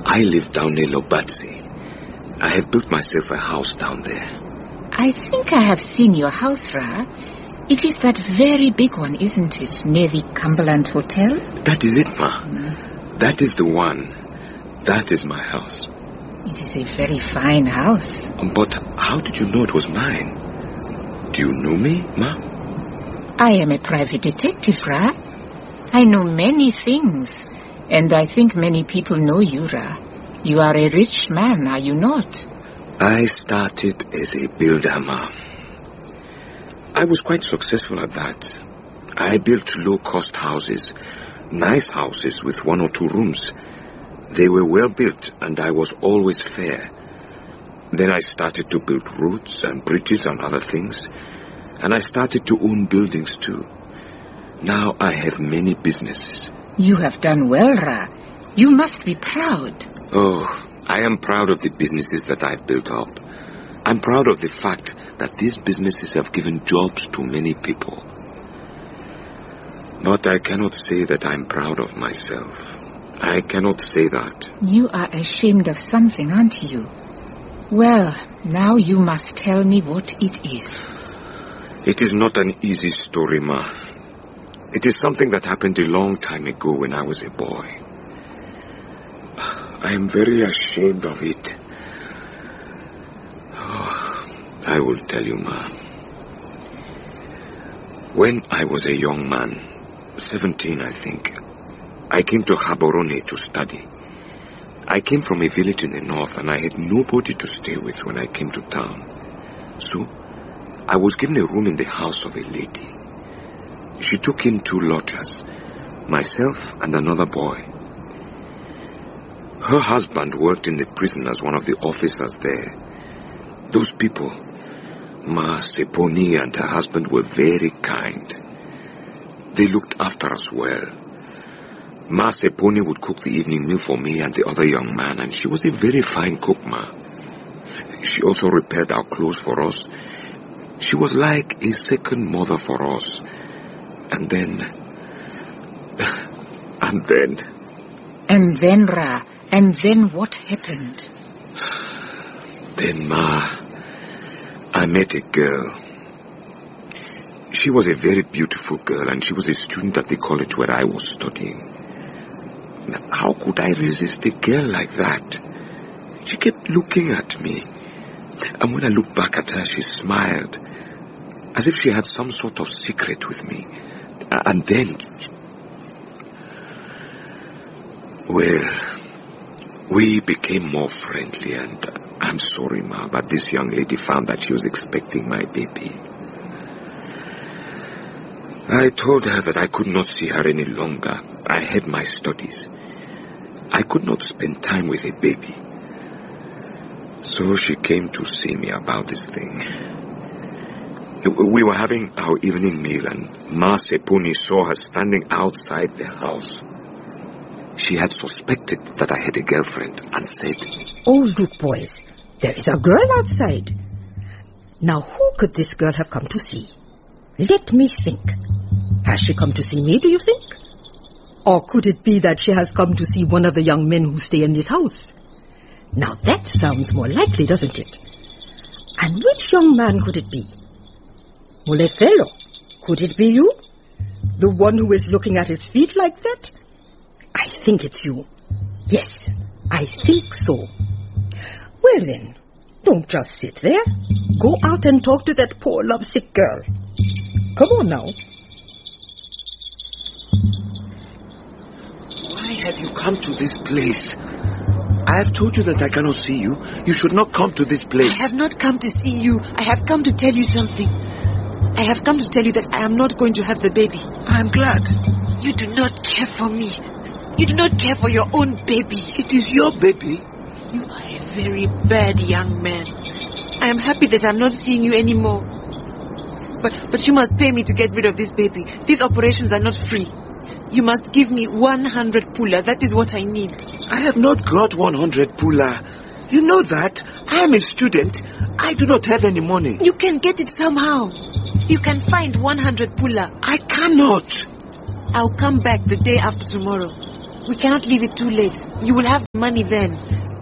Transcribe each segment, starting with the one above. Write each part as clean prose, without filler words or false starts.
I live down near Lobatse. I have built myself a house down there. I think I have seen your house, Ra. It is that very big one, isn't it, near the Cumberland Hotel? That is it, Ma. That is the one. That is my house. It is a very fine house. But how did you know it was mine? Do you know me, Ma? I am a private detective, Ra. I know many things, and I think many people know you, Ra. You are a rich man, are you not? I started as a builder, Ma. I was quite successful at that. I built low-cost houses, nice houses with 1 or 2 rooms. They were well built, and I was always fair. Then I started to build roads and bridges and other things, and I started to own buildings too. Now I have many businesses. You have done well, Ra. You must be proud. Oh, I am proud of the businesses that I've built up. I'm proud of the fact that these businesses have given jobs to many people. But I cannot say that I'm proud of myself. I cannot say that. You are ashamed of something, aren't you? Well, now you must tell me what it is. It is not an easy story, Ma. It is something that happened a long time ago when I was a boy. I am very ashamed of it. Oh, I will tell you, Ma. When I was a young man, 17 I think, I came to Gaborone to study. I came from a village in the north and I had nobody to stay with when I came to town. So, I was given a room in the house of a lady. She took in 2 lodgers, myself and another boy. Her husband worked in the prison as one of the officers there. Those people, Ma Seponi and her husband, were very kind. They looked after us well. Ma Seponi would cook the evening meal for me and the other young man, and she was a very fine cook, Ma. She also repaired our clothes for us. She was like a second mother for us. And then, Ra, and then what happened? Then, Ma, I met a girl. She was a very beautiful girl, and she was a student at the college where I was studying. Now, how could I resist a girl like that? She kept looking at me. And when I looked back at her, she smiled, as if she had some sort of secret with me. And then, well, we became more friendly, and I'm sorry, Ma, but this young lady found that she was expecting my baby. I told her that I could not see her any longer. I had my studies. I could not spend time with a baby. So she came to see me about this thing. We were having our evening meal, and Ma Seponi saw her standing outside the house. She had suspected that I had a girlfriend and said, "Oh, look, boys, there is a girl outside. Now, who could this girl have come to see? Let me think. Has she come to see me, do you think? Or could it be that she has come to see one of the young men who stay in this house? Now, that sounds more likely, doesn't it? And which young man could it be? Molefello, could it be you? The one who is looking at his feet like that? I think it's you. Yes, I think so. Well then, don't just sit there. Go out and talk to that poor lovesick girl. Come on now." Why have you come to this place? I have told you that I cannot see you. You should not come to this place. I have not come to see you. I have come to tell you something. I have come to tell you that I am not going to have the baby. I am glad. You do not care for me. You do not care for your own baby. It is your baby. You are a very bad young man. I am happy that I am not seeing you anymore. But you must pay me to get rid of this baby. These operations are not free. You must give me 100 pula. That is what I need. I have not got 100 pula. You know that. I am a student. I do not have any money. You can get it somehow. You can find 100 pula. I cannot. I'll come back the day after tomorrow. We cannot leave it too late. You will have money then.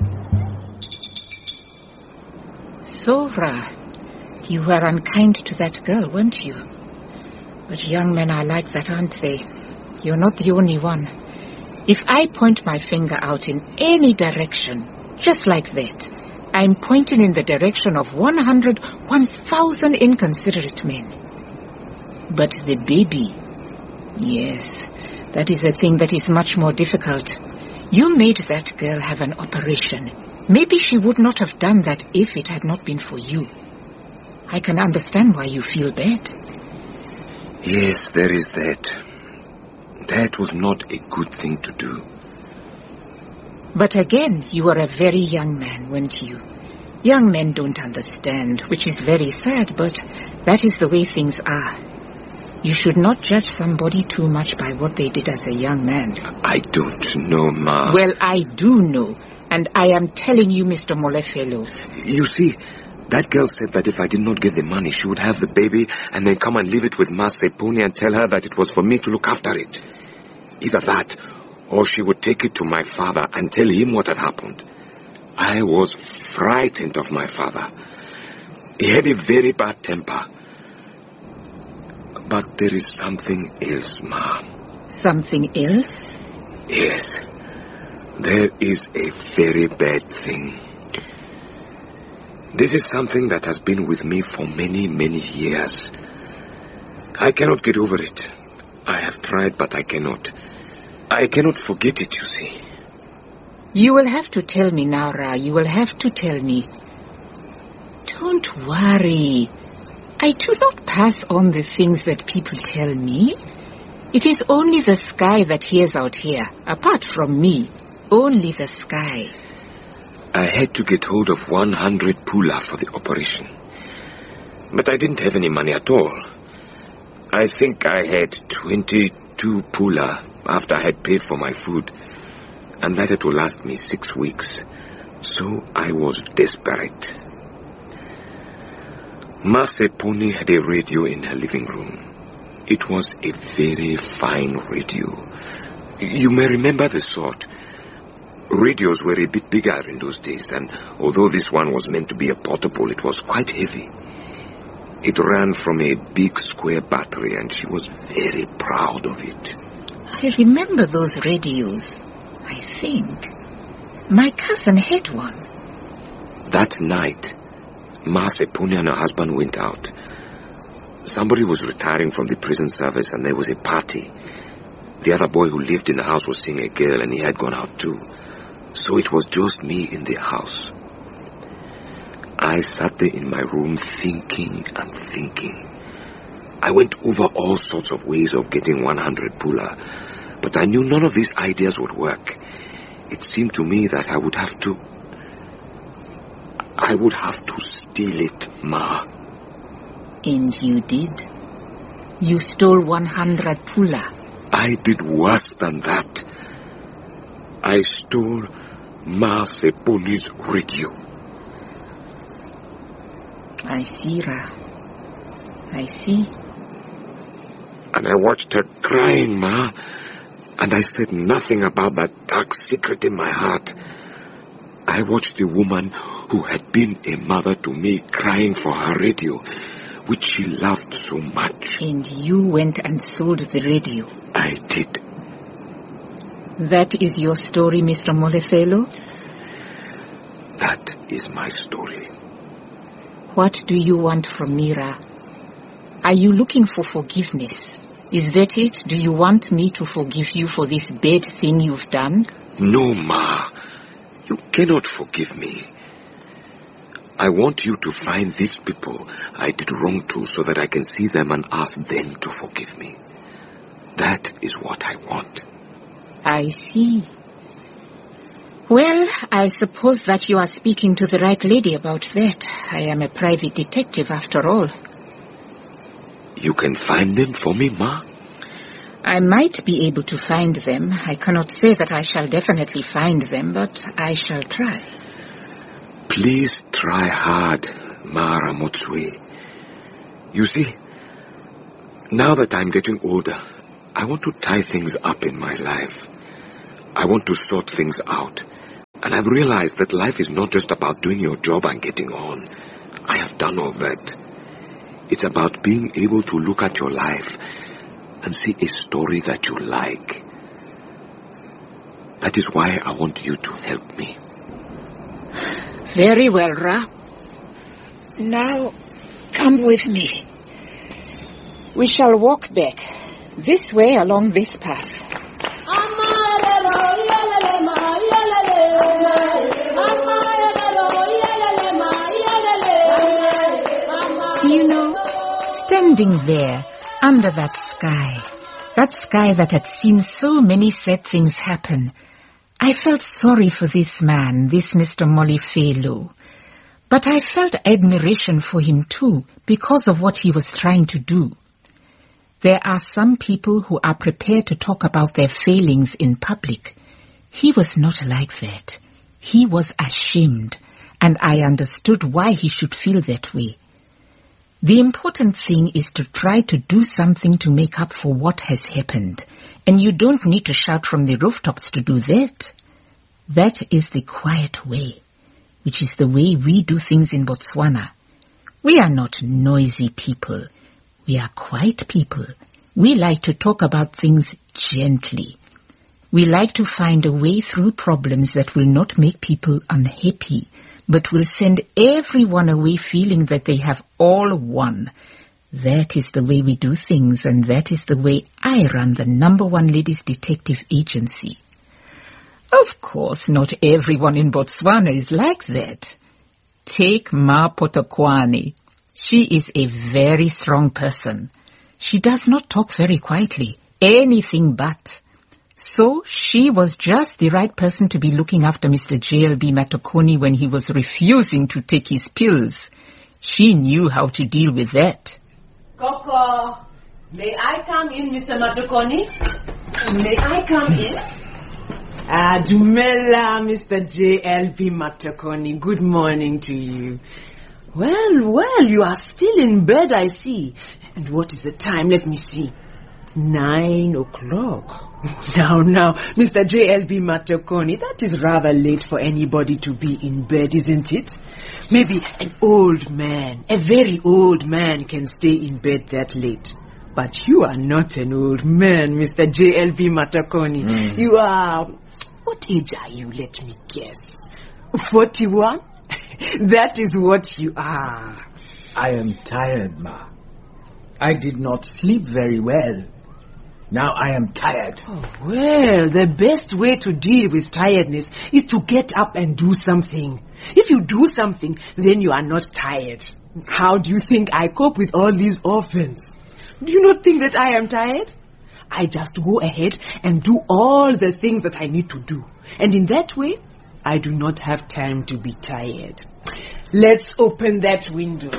Sora, you were unkind to that girl, weren't you? But young men are like that, aren't they? You're not the only one. If I point my finger out in any direction, just like that, I'm pointing in the direction of 100, 1,000 inconsiderate men. But the baby, yes, that is a thing that is much more difficult. You made that girl have an operation. Maybe she would not have done that if it had not been for you. I can understand why you feel bad. Yes, there is that. That was not a good thing to do. But again, you were a very young man, weren't you? Young men don't understand, which is very sad, but that is the way things are. You should not judge somebody too much by what they did as a young man. I don't know, Ma. Well, I do know, and I am telling you, Mr. Molefelo. You see, that girl said that if I did not get the money, she would have the baby and then come and leave it with Ma Seponi and tell her that it was for me to look after it. Either that, or she would take it to my father and tell him what had happened. I was frightened of my father. He had a very bad temper. But there is something else, Ma. Something else? Yes. There is a very bad thing. This is something that has been with me for many, many years. I cannot get over it. I have tried, but I cannot. I cannot forget it, you see. You will have to tell me now, Ra. You will have to tell me. Don't worry. I do not pass on the things that people tell me. It is only the sky that hears out here. Apart from me, only the sky. I had to get hold of 100 pula for the operation. But I didn't have any money at all. I think I had 22 pula after I had paid for my food. And that had to last me 6 weeks. So I was desperate. Ma Seponi had a radio in her living room. It was a very fine radio. You may remember the sort. Radios were a bit bigger in those days, and although this one was meant to be a portable, it was quite heavy. It ran from a big square battery, and she was very proud of it. I remember those radios, I think. My cousin had one. That night, Ma Seponi and her husband went out. Somebody was retiring from the prison service, and there was a party. The other boy who lived in the house was seeing a girl, and he had gone out too. So it was just me in the house. I sat there in my room thinking and thinking. I went over all sorts of ways of getting 100 pula, but I knew none of these ideas would work. It seemed to me that I would have to steal it, Ma. And you did? You stole 100 pula? I did worse than that. I stole Ma Seponi's radio. I see, Ra. I see. And I watched her crying, Ma. And I said nothing about that dark secret in my heart. I watched the woman who had been a mother to me crying for her radio, which she loved so much. And you went and sold the radio? I did. That is your story, Mr. Molefelo? That is my story. What do you want from me, Ra? Are you looking for forgiveness? Is that it? Do you want me to forgive you for this bad thing you've done? No, Ma. You cannot forgive me. I want you to find these people I did wrong to so that I can see them and ask them to forgive me. That is what I want. I see. Well, I suppose that you are speaking to the right lady about that. I am a private detective after all. You can find them for me, Ma? I might be able to find them. I cannot say that I shall definitely find them, but I shall try. Please try hard, Ma Ramotswe. You see, now that I'm getting older, I want to tie things up in my life. I want to sort things out. And I've realized that life is not just about doing your job and getting on. I have done all that. It's about being able to look at your life and see a story that you like. That is why I want you to help me. Very well, Ra. Now, come with me. We shall walk back, this way along this path. You know, standing there, under that sky that had seen so many sad things happen, I felt sorry for this man, this Mr. Molifelo. But I felt admiration for him too, because of what he was trying to do. There are some people who are prepared to talk about their failings in public. He was not like that. He was ashamed, and I understood why he should feel that way. The important thing is to try to do something to make up for what has happened, and you don't need to shout from the rooftops to do that. That is the quiet way, which is the way we do things in Botswana. We are not noisy people. We are quiet people. We like to talk about things gently. We like to find a way through problems that will not make people unhappy, but will send everyone away feeling that they have all won. That is the way we do things, and that is the way I run the #1 ladies detective agency. Of course, not everyone in Botswana is like that. Take Ma Potokwane. She is a very strong person. She does not talk very quietly, anything but. So she was just the right person to be looking after Mr. JLB Matokoni when he was refusing to take his pills. She knew how to deal with that. Coco, may I come in, Mr. Matokoni? May I come in? Dumela, Mr. JLB Matokoni. Good morning to you. Well, you are still in bed, I see. And what is the time? Let me see. 9 o'clock. Now, Mr. JLB Matokoni, that is rather late for anybody to be in bed, isn't it? Maybe an old man, a very old man can stay in bed that late. But you are not an old man, Mr. JLB Matokoni. You are... What age are you? Let me guess. 41? That is what you are. I am tired, Ma. I did not sleep very well. Now I am tired. Oh, well, the best way to deal with tiredness is to get up and do something. If you do something, then you are not tired. How do you think I cope with all these orphans? Do you not think that I am tired? I just go ahead and do all the things that I need to do. And in that way, I do not have time to be tired. Let's open that window.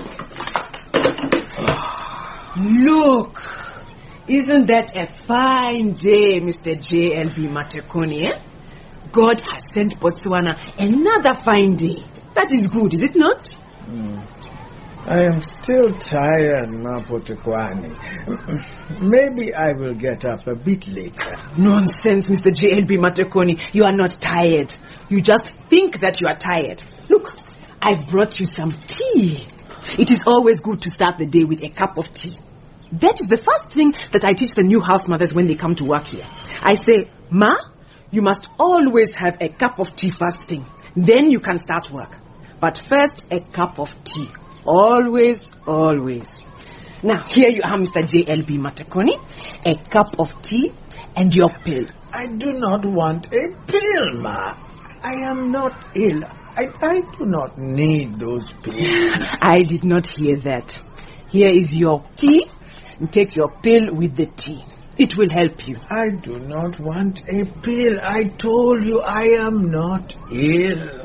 Look! Isn't that a fine day, Mr. JLB Matokoni, eh? God has sent Botswana another fine day. That is good, is it not? I am still tired, Ma Potokwane. Maybe I will get up a bit later. Nonsense, Mr. JLB Matokoni. You are not tired. You just think that you are tired. Look, I've brought you some tea. It is always good to start the day with a cup of tea. That is the first thing that I teach the new house mothers when they come to work here. I say, Ma, you must always have a cup of tea first thing. Then you can start work. But first, a cup of tea. Always, always. Now, here you are, Mr. JLB Matokoni. A cup of tea and your pill. I do not want a pill, Ma. I am not ill. I do not need those pills. I did not hear that. Here is your tea. Take your pill with the tea. It will help you. I do not want a pill. I told you I am not ill.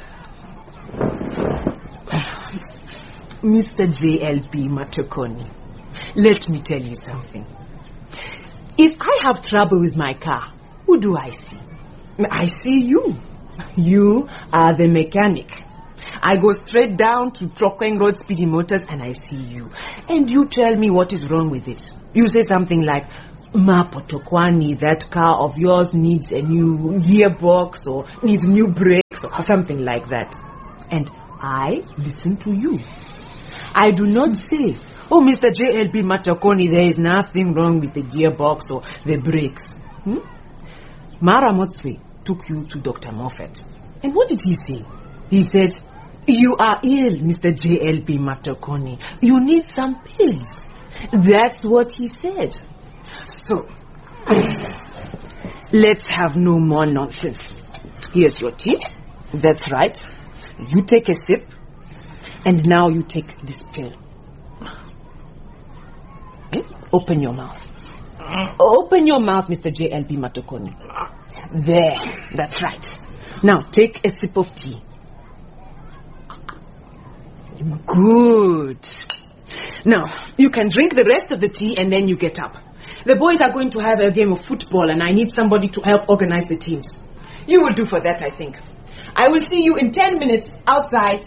Mr. JLB Matokoni, let me tell you something. If I have trouble with my car, who do I see? I see you. You are the mechanic. I go straight down to Trokweng Road Speedy Motors and I see you. And you tell me what is wrong with it. You say something like, Ma Potokwani, that car of yours needs a new gearbox or needs new brakes or something like that. And I listen to you. I do not say, oh, Mr. JLB Matokoni, there is nothing wrong with the gearbox or the brakes. Mara Motswe took you to Dr. Moffat. And what did he say? He said, you are ill, Mr. JLB Matokoni. You need some pills. That's what he said. So, let's have no more nonsense. Here's your tea. That's right. You take a sip. And now you take this pill. Open your mouth. Open your mouth, Mr. JLB Matokoni. There. That's right. Now, take a sip of tea. Good. Now, you can drink the rest of the tea and then you get up. The boys are going to have a game of football and I need somebody to help organize the teams. You will do for that, I think. I will see you in 10 minutes outside.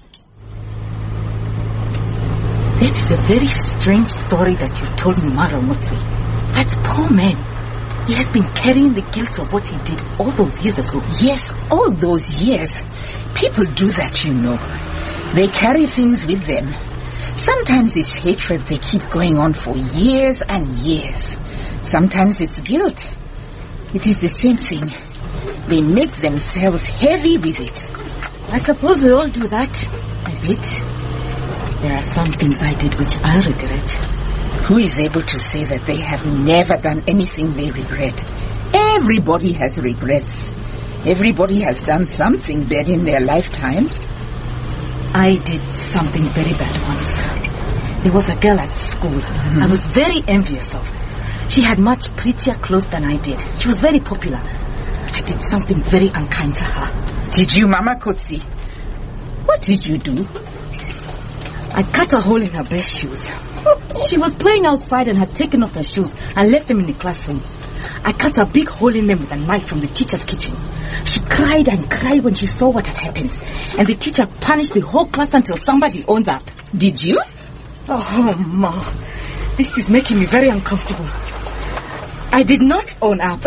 That is a very strange story that you told me, Mara Motswe. That poor man. He has been carrying the guilt of what he did all those years ago. Yes, all those years. People do that, you know. They carry things with them. Sometimes it's hatred they keep going on for years and years. Sometimes it's guilt. It is the same thing. They make themselves heavy with it. I suppose we all do that. A bit. There are some things I did which I regret. Who is able to say that they have never done anything they regret? Everybody has regrets. Everybody has done something bad in their lifetime. I did something very bad once. There was a girl at school I was very envious of. She had much prettier clothes than I did. She was very popular. I did something very unkind to her. Did you, Mama Kotsi? What did you do? I cut a hole in her best shoes. She was playing outside and had taken off her shoes and left them in the classroom. I cut a big hole in them with a knife from the teacher's kitchen. She cried and cried when she saw what had happened. And the teacher punished the whole class until somebody owned up. Did you? Oh, Ma. This is making me very uncomfortable. I did not own up.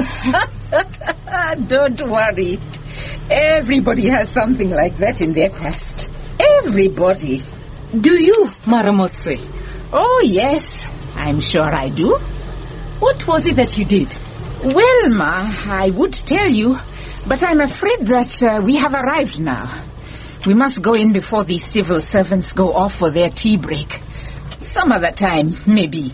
Don't worry. Everybody has something like that in their past. Everybody. Do you, Mara Motswe? Oh, yes. I'm sure I do. What was it that you did? Well, Ma, I would tell you, but I'm afraid that we have arrived now. We must go in before these civil servants go off for their tea break. Some other time, maybe.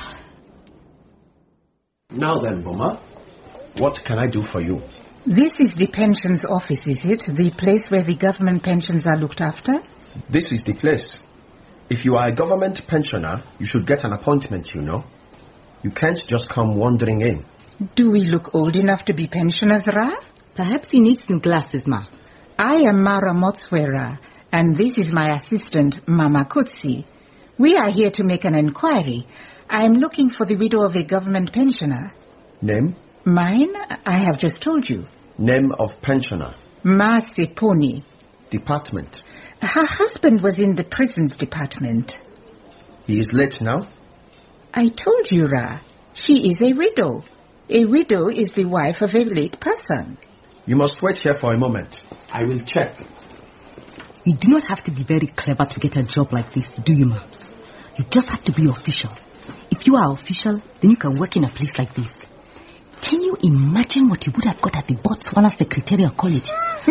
Now then, Boma, what can I do for you? This is the pensions office, is it? The place where the government pensions are looked after? This is the place. If you are a government pensioner, you should get an appointment, you know. You can't just come wandering in. Do we look old enough to be pensioners, Ra? Perhaps he needs some glasses, Ma. I am Mara Motswe, Ra, and this is my assistant, Mama Kotsi. We are here to make an inquiry. I am looking for the widow of a government pensioner. Name? Mine? I have just told you. Name of pensioner? Ma Seponi. Department? Her husband was in the prisons department. He is late now? I told you, Ra. She is a widow. A widow is the wife of a late person. You must wait here for a moment. I will check. You do not have to be very clever to get a job like this, do you, Ma? You just have to be official. If you are official, then you can work in a place like this. Can you imagine what you would have got at the Botswana Secretarial College?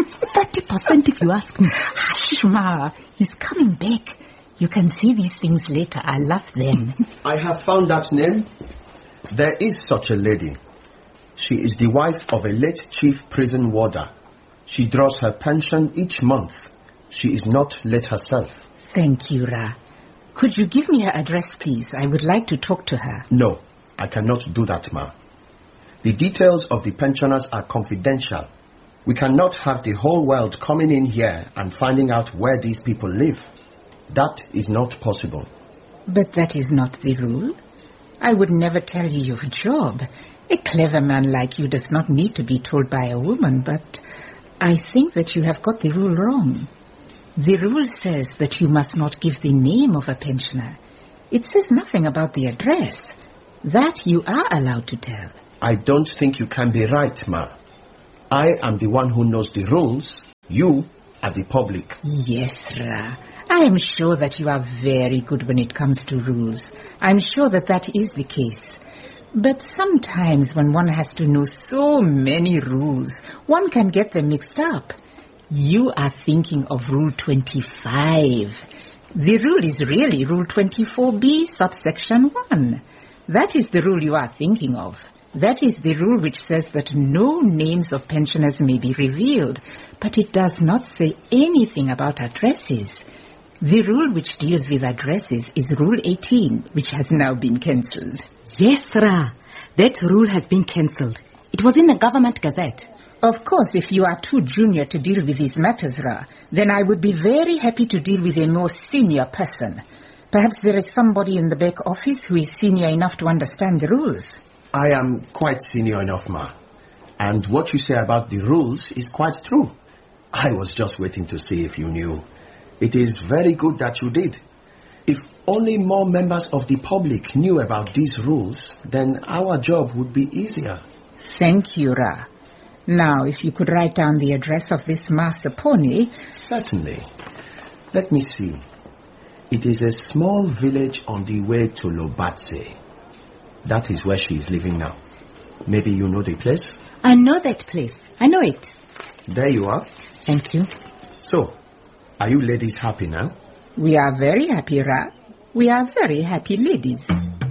30% if you ask me. Hush, Ma. He's coming back. You can see these things later. I love them. I have found that name. There is such a lady. She is the wife of a late chief prison warder. She draws her pension each month. She is not late herself. Thank you, Ra. Could you give me her address, please? I would like to talk to her. No, I cannot do that, Ma. The details of the pensioners are confidential. We cannot have the whole world coming in here and finding out where these people live. That is not possible. But that is not the rule. I would never tell you your job. A clever man like you does not need to be told by a woman, but I think that you have got the rule wrong. The rule says that you must not give the name of a pensioner. It says nothing about the address. That you are allowed to tell. I don't think you can be right, Ma. I am the one who knows the rules. You are the public. Yes, Ra. I am sure that you are very good when it comes to rules. I'm sure that that is the case. But sometimes when one has to know so many rules, one can get them mixed up. You are thinking of Rule 25. The rule is really Rule 24B, subsection 1. That is the rule you are thinking of. That is the rule which says that no names of pensioners may be revealed, but it does not say anything about addresses. The rule which deals with addresses is Rule 18, which has now been cancelled. Yes, Ra. That rule has been cancelled. It was in the government gazette. Of course, if you are too junior to deal with these matters, Ra, then I would be very happy to deal with a more senior person. Perhaps there is somebody in the back office who is senior enough to understand the rules. I am quite senior enough, Ma. And what you say about the rules is quite true. I was just waiting to see if you knew. It is very good that you did. If only more members of the public knew about these rules, then our job would be easier. Thank you, Ra. Now, if you could write down the address of this Master Pony. Certainly. Let me see. It is a small village on the way to Lobatse. That is where she is living now. Maybe you know the place? I know that place. I know it. There you are. Thank you. So, are you ladies happy now? We are very happy, Ra. We are very happy ladies.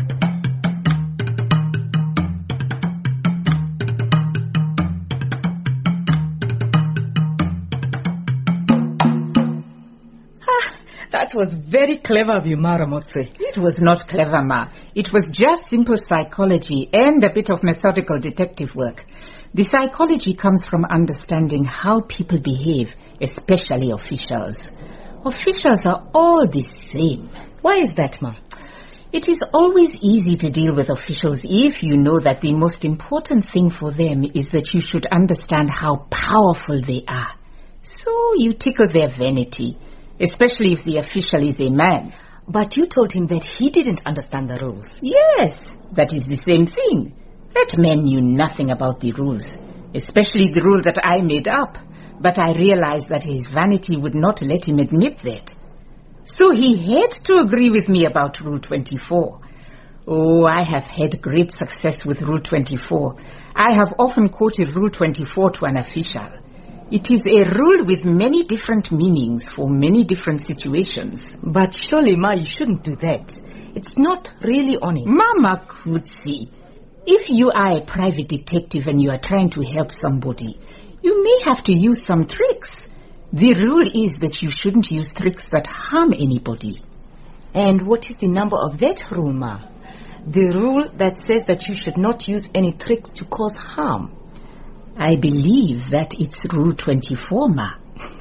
That was very clever of you, Maramotse. It was not clever, Ma. It was just simple psychology and a bit of methodical detective work. The psychology comes from understanding how people behave, especially officials. Officials are all the same. Why is that, Ma? It is always easy to deal with officials if you know that the most important thing for them is that you should understand how powerful they are. So you tickle their vanity, especially if the official is a man. But you told him that he didn't understand the rules. Yes, that is the same thing. That man knew nothing about the rules, especially the rule that I made up. But I realized that his vanity would not let him admit that. So he had to agree with me about Rule 24. Oh, I have had great success with Rule 24. I have often quoted Rule 24 to an official. It is a rule with many different meanings for many different situations. But surely, Ma, you shouldn't do that. It's not really honest. Mama Kutsi, if you are a private detective and you are trying to help somebody, you may have to use some tricks. The rule is that you shouldn't use tricks that harm anybody. And what is the number of that rule, Ma? The rule that says that you should not use any tricks to cause harm. I believe that it's Rule 24, Ma.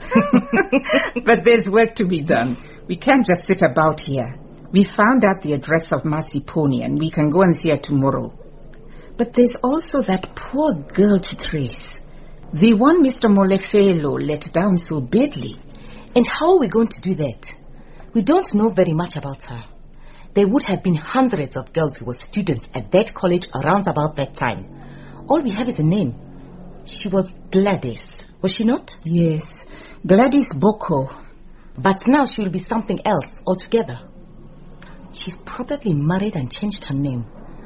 But there's work to be done. We can't just sit about here. We found out the address of Mercy Pony and we can go and see her tomorrow. But there's also that poor girl to trace. The one Mr. Molefelo let down so badly. And how are we going to do that? We don't know very much about her. There would have been hundreds of girls who were students at that college around about that time. All we have is a name. She was Gladys, was she not? Yes, Gladys Boko. But now she will be something else altogether. She's probably married and changed her name.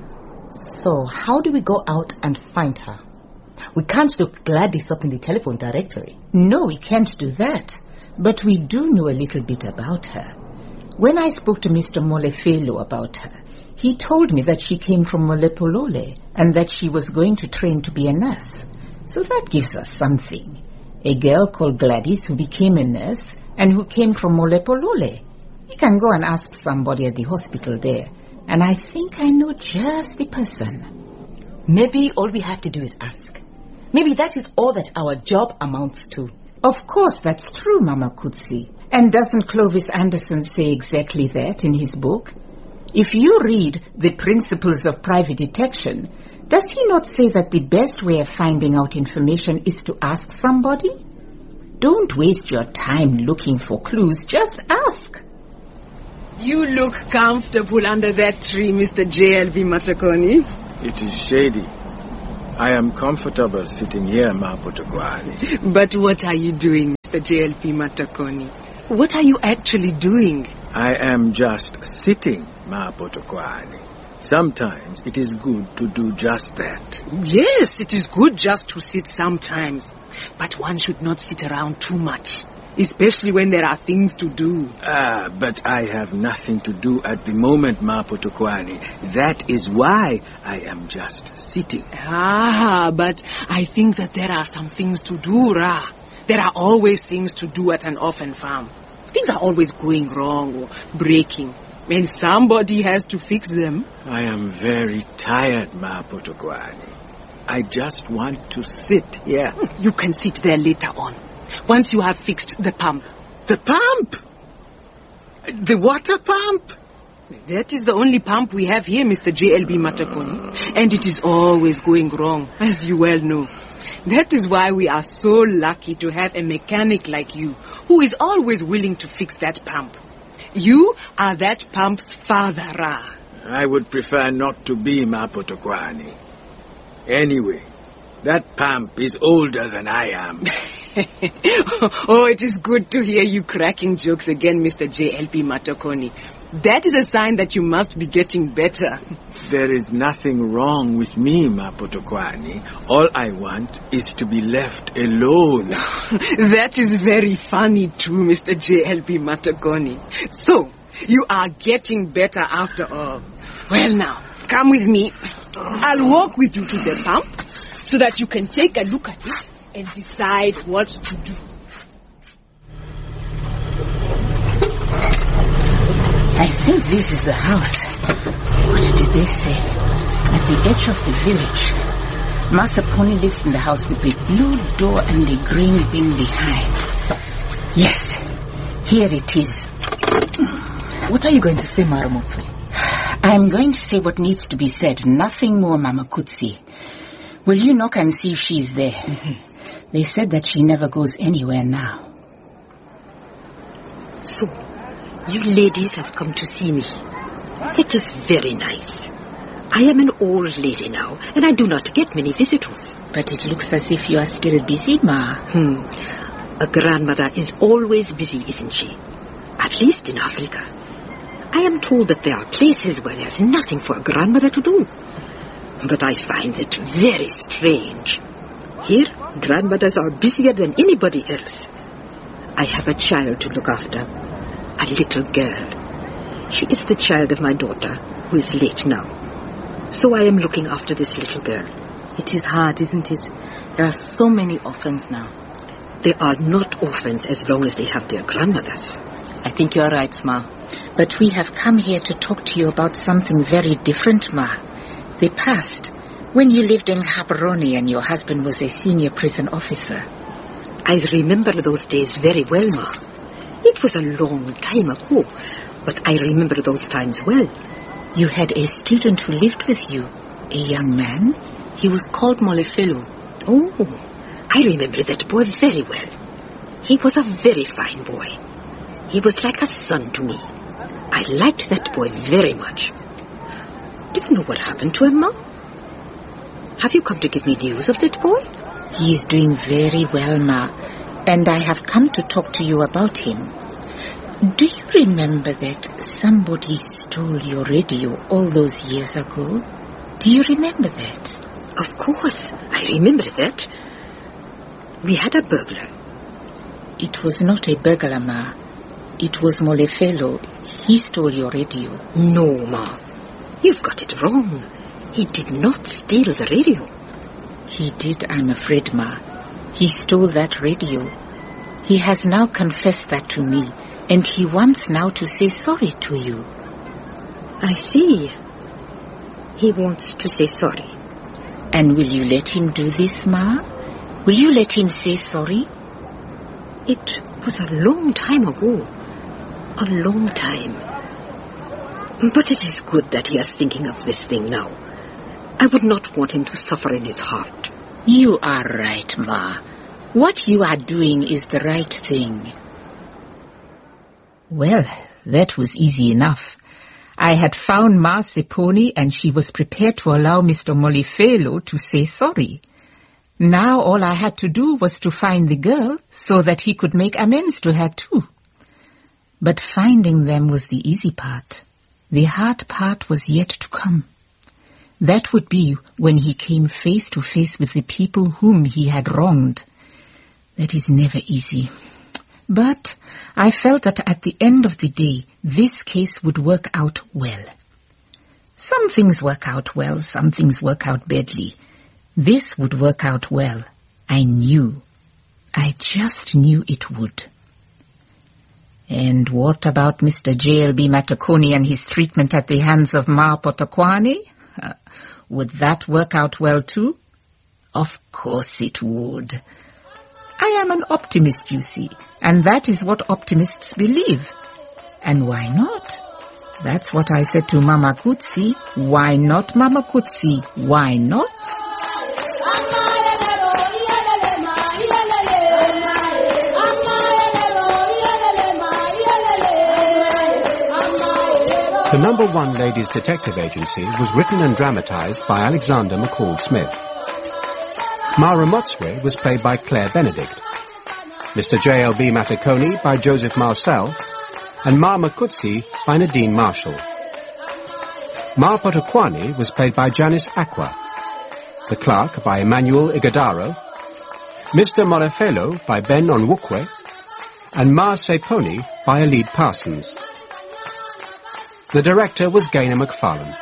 So how do we go out and find her? We can't look Gladys up in the telephone directory. No, we can't do that. But we do know a little bit about her. When I spoke to Mr. Molefelo about her, he told me that she came from Molepolole and that she was going to train to be a nurse. So that gives us something. A girl called Gladys who became a nurse and who came from Molepolole. We can go and ask somebody at the hospital there. And I think I know just the person. Maybe all we have to do is ask. Maybe that is all that our job amounts to. Of course, that's true, Mama Kutsi. And doesn't Clovis Anderson say exactly that in his book? If you read The Principles of Private Detection, does he not say that the best way of finding out information is to ask somebody? Don't waste your time looking for clues, just ask. You look comfortable under that tree, Mr. JLB Matakoni. It is shady. I am comfortable sitting here, Ma Potokwane. But what are you doing, Mr. JLB Matakoni? What are you actually doing? I am just sitting, Ma Potokwane. Sometimes it is good to do just that. Yes, it is good just to sit sometimes. But one should not sit around too much. Especially when there are things to do. But I have nothing to do at the moment, Ma Potokwane. That is why I am just sitting. But I think that there are some things to do, Ra. There are always things to do at an orphan farm. Things are always going wrong or breaking. And somebody has to fix them. I am very tired, Ma Potokwane. I just want to sit here. You can sit there later on. Once you have fixed the pump. The pump? The water pump? That is the only pump we have here, Mr. JLB Matakoni. And it is always going wrong, as you well know. That is why we are so lucky to have a mechanic like you, who is always willing to fix that pump. You are that pump's father, Ra. I would prefer not to be, Ma Potokwane. Anyway, that pump is older than I am. Oh, it is good to hear you cracking jokes again, Mr. JLB Matakoni. That is a sign that you must be getting better. There is nothing wrong with me, Ma Potokwane. All I want is to be left alone. That is very funny too, Mr. JLB Matakoni. So, you are getting better after all. Well now, come with me. I'll walk with you to the pump so that you can take a look at it and decide what to do. I think this is the house. What did they say? At the edge of the village. Master Pony lives in the house with the blue door and the green bin behind. Yes, here it is. What are you going to say, Maramotswe? I'm going to say what needs to be said. Nothing more, Mama Kutsi. Will you knock and see if she's there? They said that she never goes anywhere now. So, you ladies have come to see me. It is very nice. I am an old lady now, and I do not get many visitors. But it looks as if you are still busy, Ma. A grandmother is always busy, isn't she? At least in Africa. I am told that there are places where there's nothing for a grandmother to do. But I find it very strange. Here, grandmothers are busier than anybody else. I have a child to look after. A little girl. She is the child of my daughter, who is late now. So I am looking after this little girl. It is hard, isn't it? There are so many orphans now. They are not orphans as long as they have their grandmothers. I think you are right, Ma. But we have come here to talk to you about something very different, Ma. The past, when you lived in Gaborone and your husband was a senior prison officer. I remember those days very well, Ma. It was a long time ago, but I remember those times well. You had a student who lived with you, a young man? He was called Molefelo. Oh, I remember that boy very well. He was a very fine boy. He was like a son to me. I liked that boy very much. Do you know what happened to him, Ma? Have you come to give me news of that boy? He is doing very well, Ma. And I have come to talk to you about him. Do you remember that somebody stole your radio all those years ago? Do you remember that? Of course, I remember that. We had a burglar. It was not a burglar, Ma. It was Molefelo. He stole your radio. No, Ma. You've got it wrong. He did not steal the radio. He did, I'm afraid, Ma. He stole that radio. He has now confessed that to me, and he wants now to say sorry to you. I see. He wants to say sorry. And will you let him do this, Ma? Will you let him say sorry? It was a long time ago. A long time. But it is good that he is thinking of this thing now. I would not want him to suffer in his heart. You are right, Ma. What you are doing is the right thing. Well, that was easy enough. I had found Ma Seponi and she was prepared to allow Mr. Molifelo to say sorry. Now all I had to do was to find the girl so that he could make amends to her too. But finding them was the easy part. The hard part was yet to come. That would be when he came face to face with the people whom he had wronged. That is never easy. But I felt that at the end of the day, this case would work out well. Some things work out well, some things work out badly. This would work out well. I knew. I just knew it would. And what about Mr. J.L.B. Matakoni and his treatment at the hands of Ma Potokwane? Would that work out well too? Of course it would. I am an optimist, you see, and that is what optimists believe. And why not? That's what I said to Mama Kutsi. Why not, Mama Kutsi? Why not? The No. 1 Ladies Detective Agency was written and dramatized by Alexander McCall Smith. Mara Motswe was played by Claire Benedict, Mr. J.L.B. Matakoni by Joseph Marcel, and Ma Makutsi by Nadine Marshall. Ma Potokwane was played by Janice Aqua, the clerk by Emmanuel Igadaro, Mr. Molefelo by Ben Onwukwe, and Ma Seponi by Alid Parsons. The director was Gaynor McFarlane.